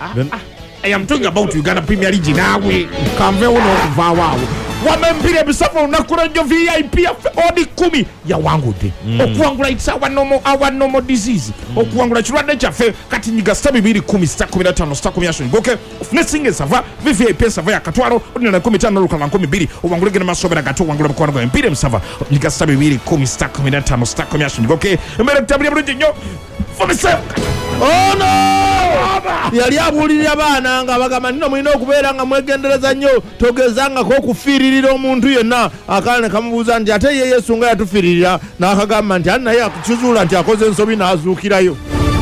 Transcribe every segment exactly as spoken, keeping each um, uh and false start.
I am talking about Uganda Premier League nawe kamve uno kuva wawo wamempire bisafa unakura njo V I P odi kumi ya wangu de mm. okuangula it's our normal our normal disease mm. okuangula chirwade chafe kati nyiga sabi bibiri kumi sita kumi na tano sita kumi yasho ngoke ofnesinge sava V I P sava ya katwaro odi na kumi tano lukala kumi bibiri uangulege na masobe na gato uangula mkono kwa mpire msava nyiga sabi bibiri kumi sita kumi na tano sita kumi yasho ngoke mbele kutablia mruji nyo fomisa oh no yali abulira abana nga bagamba nino mulina okubeera nga mwegendereza nnyo togezanga ko kufiiririra omuntu yenna akana kamubuuza nti ate ye Yesu nga yatufiiririra n'akagamba nti ani naye akukizuula nti akoze ensobi n'azuukirayo.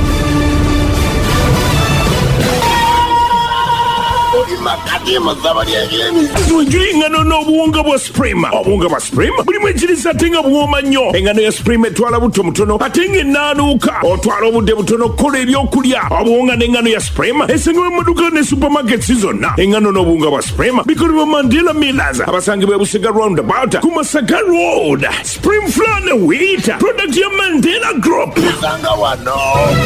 Tuenjoy engano n'obuwunga bwa Supreme. Obuwunga bwa Supreme bulimu ekiriisa ate nga buwooma nnyo. Engano ya Supreme etwala buto mutono ate nga ennaanuuka. Otwala obudde butono kukola ebyokulya. Obuwunga n'engano ya Supreme esangibwa mu maduuka ne supermarkets zonna. Engano n'obuwunga bwa Supreme bikolebwa Mandela Millers abasangibwa e Busega Roundabout ku Masaka Road. Supreme Flour ne Wheat product ya Mandela Group. Sanga wano.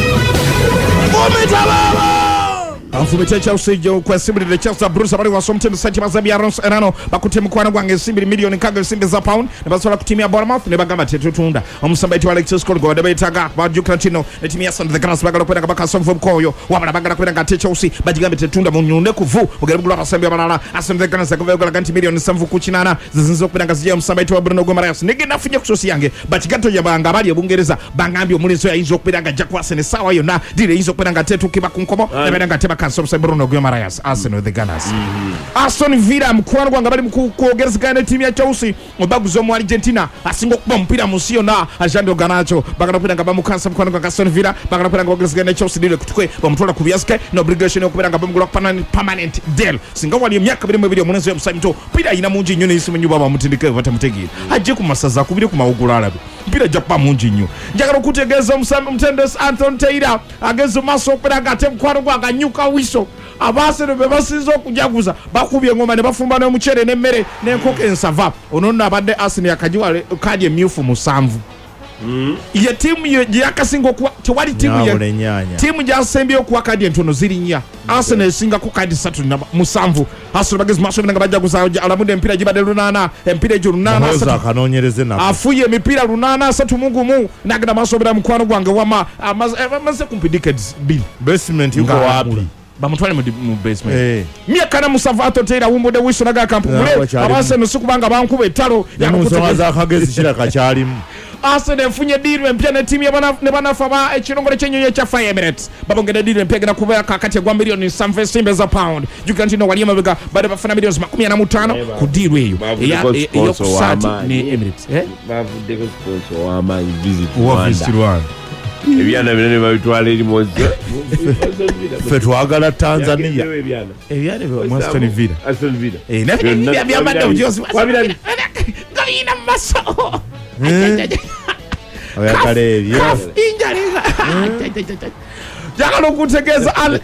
Ometababa! Afumete Chelsea jo kwa simbi de Chelsea Bruce abali wasomte site mazabi Arons Erano bakute mukwana gwange simbi milioni kaga simbi za pound ne basola kutimia Bournemouth ne bagamba tetutunda omusamba iti Alexis Scott de betaga bajuka tino ne timia Sun the Gunners bagala kwenda kabaka somfo koyo wabala bagala kwenda ngate Chelsea bajigambe tetunda mu nyunde kuvu mugaribula abasambi abalala Sun the Gunners akavegala ganti milioni samvu kuchinana zizinzo kwenda ngazija omusamba iti wa Bruno Gomares nige nafunye kusosi yange bachigato yabanga abali ebungereza bangambi omulizo yayizo kwenda nga Jaguars ne sawa yona dire yizo kwenda ngate tukiba kunkomo ne benda ngate Kansomse Bruno Guimaraes Arsenal the Gunners mm -hmm. Aston Villa mkwano gwanga bali mukuogerezekana timu ya Chelsea obaguzo mu Argentina asingo kuba mpira musio na ajando ganacho bagana kwenda ngaba mukansa mkwano gwanga Aston Villa bagana kwenda ngogerezekana Chelsea dile kutukwe bamutwala kubiaske no obligation yo kwenda ngaba mugula permanent deal singa wali emyaka biri mu biri omunenzo yamsamito pira ina munji nyo nisi munyuba bamutindike batamutegi aje ku masaza kubire ku mawugula alabe mpira japa munji nyo njagala kutegeza omusamba Mtendes Anton Taylor agezo maso kwenda ngate mkwano gwanga nyuka wiso abasero bebasizo okujaguza bakubye ngoma ne bafumba ne muchere ne mmere ne nkoke ensava ononna abadde Arsenal akajiwale kadi emyufu musanvu mm. ye timu ye yakasingo kwa tewali timu ye timu ja sembi okuwa kadi entono zirinya Arsenal singa ku kadi satu na musanvu Arsenal bagezi maso nga bajaguza alamude mpira jibade lunana empira ju lunana satu kanonyereze na afuye mipira lunana satu mungu mu nagada maso bira mkwano gwange wama amaze kumpidika bill basement yuko wapi bamutwale mu basement eh mia kana musavato tera wumbo de wiso naga kampu mule abase nusuku banga bankuba etalo ya kutoza akagezi shira kachalimu Arsenal funye dirwe mpya na timu ya bana ne bana faba ekirongole chenyo cha Fire Emirates babongeda dirwe mpya na kuba kakati gwa milioni samve simbe za pound jukantino waliyema bega bade bafana milioni makumi na mutano ku dirwe hiyo ya kusati ni Emirates eh bavude ko sponsor wa ma visit Rwanda ebyana binene babitwala eri moze fe twagala Tanzania ebyana bya Aston Villa Aston Villa eh na bya bya manda ujosi kwabira galina maso oya kale byo injari jagalo kutegeza al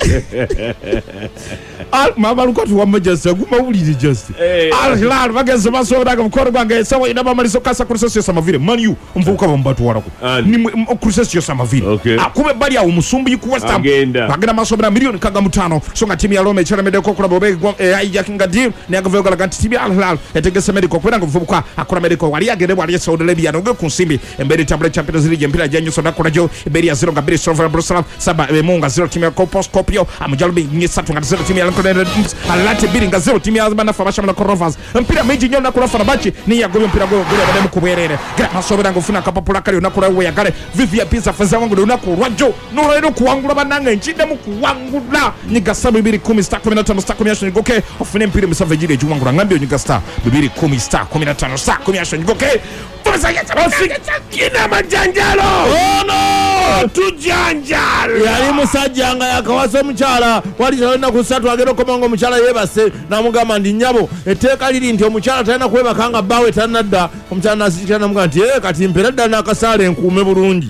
al mama lukotu wa Manchester guma ulije just al hilal bageze basoda ga mukoro gwange sawa ina bamaliso kasa kurusesyo samavire manu mvuka bambatu warako ni kurusesyo samavire akube bali awo musumbi ku West Ham bagenda masobera milioni kaga mutano songa timu ya Roma chara medeko kula bobe hijacking deal ne agavego la ganti timu al hilal etegese medical kwenda kuvubuka akora medical wali agende wali Saudi Arabia no kunsimbi embere table Champions League mpira janyo soda kora jo eberi ya zero gabiri Sofra Brussels saba munga zero timu ya Kopos Kopio amajalubi nyesatu nga zero timu ya alate biri nga zero timu ya bana fabasha na Korovas mpira meji nyona kula farabachi ni ya goyo mpira goyo goyo bademu kuberere gra masobera ngufuna kapapula kali unakura we yagale vivi ya pizza faza wangu unakura jo no rero kuangula bananga nchinde mu kuangula ni gasa bibiri kumi star kumi na tano star kumi yasho ngoke ofune mpira misave jire juwangula ngambi onyi gasta bibiri kumi star kumi na tano star kumi yasho ngoke fasa ya kina majanjalo oh no tujanjalo yali musajjanga yakawasa omukyala wali talina kusatu agero komango omukyala yebase namugamba ndi nyabo etteeka liri nti omukyala talina kwebakanga bbawe tanadda omukyala nasikira namugamba nti ee kati mpera ddala n'akasaala enkuume bulungi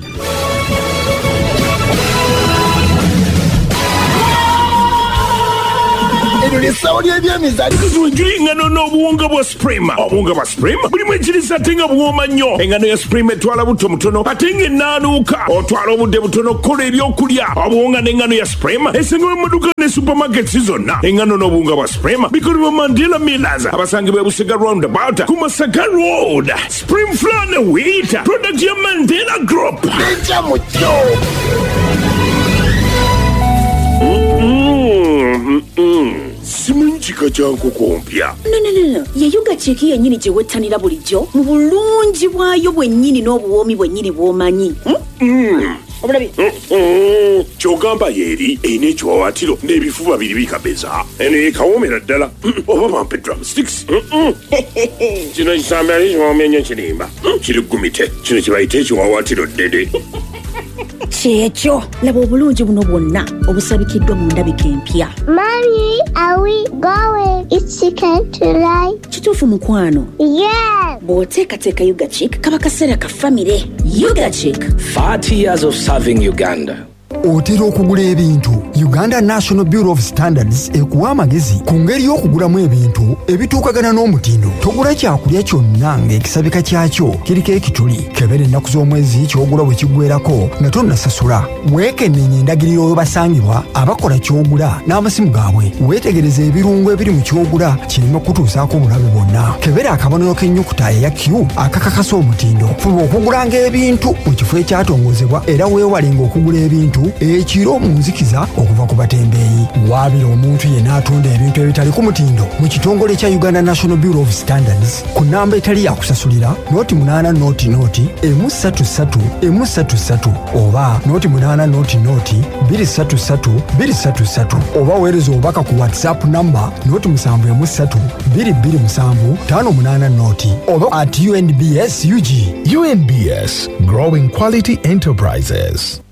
lyesawo ly'ebyemizannyo. Tuwenjuli engano n'obuwunga bwa Supreme. Obuwunga bwa Supreme bulimu ekiriisa ate nga buwooma nnyo. Engano ya Supreme etwala buto mutono ate ng'ennaanuuka. Otwala obudde butono okukola ebyokulya. Obuwunga n'engano ya Supreme esangibwa mu maduuka ne supermarkets zonna. Engano n'obuwunga bwa Supreme bikolebwa Mandela Millers abasangibwa e Busega Roundabout ku Masaka Road. Supreme Flour ne Wheat product ya Mandela Group. Nejja mu kyo. Simanyi kika kya nkoko mpya. No, no, no, no. Ye Yuga Chick yennyini gye wettanira bulijjo mu bulungi bwayo bwennyini n'obuwoomi bwennyini bw'omanyi. Mm. Obulabye? Mm-mm. Kyogamba yeeri erina ekiwawaatiro n'ebifuba biri bikabeza. Eno yekawoomera ddala. Oba bampe drumsticks. Kino kisambe ali kiwoomya nnyo kirimba. Kiri gumite. Kino kye bayita ekiwawaatiro ddede. Kyekyo laba obulungi buno bwonna obusabikiddwa mu ndabika empya. Mommy, are we going? It's chicken tonight. Kituufu mukwano? Yes. Bw'oteekateeka Yuga Chick kaba kaseera ka famire. Yuga Chick. thirty years of serving Uganda. Otera okugula ebintu. Uganda National Bureau of Standards ekuwa amagezi ku ngeri y'okugulamu ebintu ebituukagana n'omutindo. Togula kyakulya kyonna ng'ekisabika kyakyo kiriko ekituli. Kebera ennaku z'omwezi ky'ogula bwe kiggweerako nga tonnasasula. Weekennenya endagiriro webasangibwa abakola ky'ogula n'amasimu gaabwe. Weetegereze ebirungo ebiri mu ky'ogula kireme kutuusaako obulabe bwonna. Kebera akabonero k'ennyukuta eya Q akakakasa omutindo. Fuba okugulanga ebintu mu kifo ekyatongozebwa era weewalenga okugula ebintu ekiro mu nzikiza okuva ku batembeeyi. Waabira omuntu yenna atunda ebintu ebitali ku mutindo mu kitongole kya Uganda National Bureau of Standards ku nnamba etali yakusasulira noti munaana noti noti emu ssatu ssatu emu ssatu ssatu oba noti munaana noti noti bbiri ssatu ssatu bbiri ssatu ssatu oba weereza obubaka ku WhatsApp namba noti musanvu emu ssatu bbiri bbiri musanvu ttaano munaana noti oba at U N B S U G. U N B S, Growing Quality Enterprises.